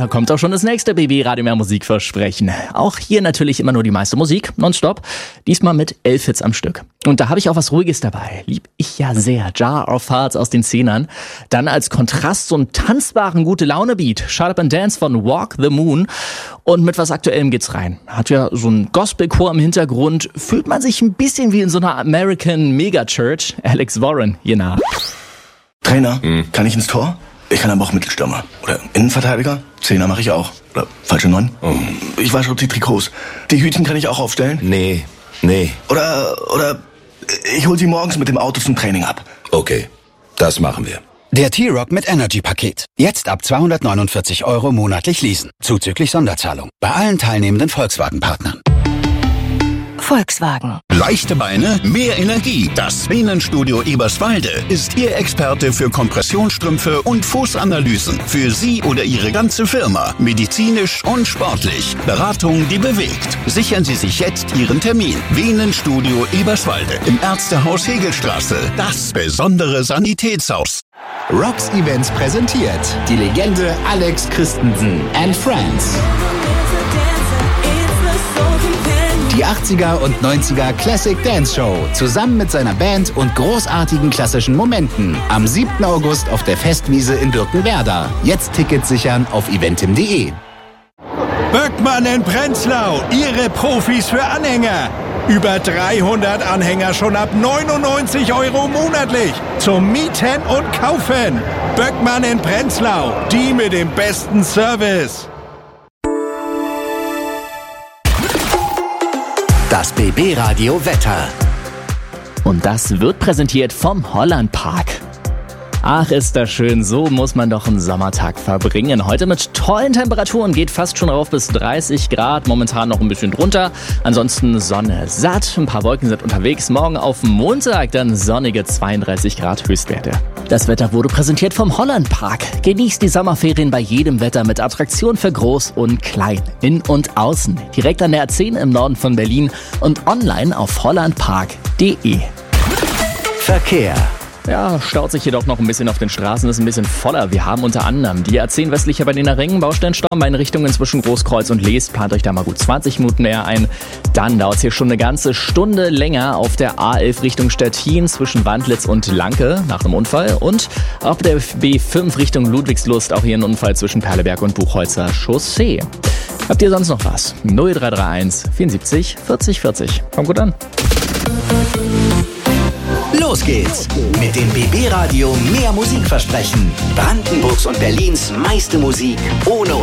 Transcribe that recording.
Da kommt auch schon das nächste BB Radio Mehr Musikversprechen. Auch hier natürlich immer nur die meiste Musik, nonstop. Diesmal mit 11 Hits am Stück. Und da habe ich auch was Ruhiges dabei. Lieb ich ja sehr. Jar of Hearts aus den 10ern. Dann als Kontrast so einen tanzbaren Gute-Laune-Beat. Shut Up and Dance von Walk the Moon. Und mit was Aktuellem geht's rein. Hat ja so einen Gospelchor im Hintergrund. Fühlt man sich ein bisschen wie in so einer American Megachurch. Alex Warren hier nach. Trainer, kann ich ins Tor? Ich kann aber auch Mittelstürmer. Oder Innenverteidiger. Zehner mache ich auch. Oder falsche 9. Ich wasche auch die Trikots. Die Hütchen kann ich auch aufstellen? Nee. Oder ich hol sie morgens mit dem Auto zum Training ab. Okay, das machen wir. Der T-Rock mit Energy-Paket. Jetzt ab 249 € monatlich leasen. Zuzüglich Sonderzahlung. Bei allen teilnehmenden Volkswagen-Partnern. Volkswagen. Leichte Beine, mehr Energie. Das Venenstudio Eberswalde ist Ihr Experte für Kompressionsstrümpfe und Fußanalysen. Für Sie oder Ihre ganze Firma. Medizinisch und sportlich. Beratung, die bewegt. Sichern Sie sich jetzt Ihren Termin. Venenstudio Eberswalde im Ärztehaus Hegelstraße. Das besondere Sanitätshaus. Rocks Events präsentiert die Legende Alex Christensen and Friends. Die 80er und 90er Classic Dance Show zusammen mit seiner Band und großartigen klassischen Momenten am 7. August auf der Festwiese in Birkenwerder. Jetzt Tickets sichern auf eventim.de. Böckmann in Prenzlau, Ihre Profis für Anhänger. Über 300 Anhänger schon ab 99 € monatlich. Zum Mieten und Kaufen. Böckmann in Prenzlau, die mit dem besten Service. Das BB Radio Wetter. Und das wird präsentiert vom Holland Park. Ach, ist das schön, so muss man doch einen Sommertag verbringen. Heute mit tollen Temperaturen, geht fast schon rauf bis 30 Grad, momentan noch ein bisschen drunter. Ansonsten Sonne satt, ein paar Wolken sind unterwegs. Morgen auf Montag dann sonnige 32 Grad Höchstwerte. Das Wetter wurde präsentiert vom Holland Park. Genießt die Sommerferien bei jedem Wetter mit Attraktionen für Groß und Klein, in und außen. Direkt an der A10 im Norden von Berlin und online auf hollandpark.de. Verkehr. Ja, staut sich jedoch noch ein bisschen auf den Straßen, ist ein bisschen voller. Wir haben unter anderem die A10 westlicher Berliner Ring, Baustellenstau in beiden Richtungen zwischen Großkreuz und Leest. Plant euch da mal gut 20 Minuten näher ein. Dann dauert es hier schon eine ganze Stunde länger auf der A11 Richtung Stettin zwischen Wandlitz und Lanke nach einem Unfall. Und auf der B5 Richtung Ludwigslust auch hier ein Unfall zwischen Perleberg und Buchholzer Chaussee. Habt ihr sonst noch was? 0331 74 40 40. Kommt gut an. Los geht's mit dem BB Radio Mehr Musikversprechen. Brandenburgs und Berlins meiste Musik ohne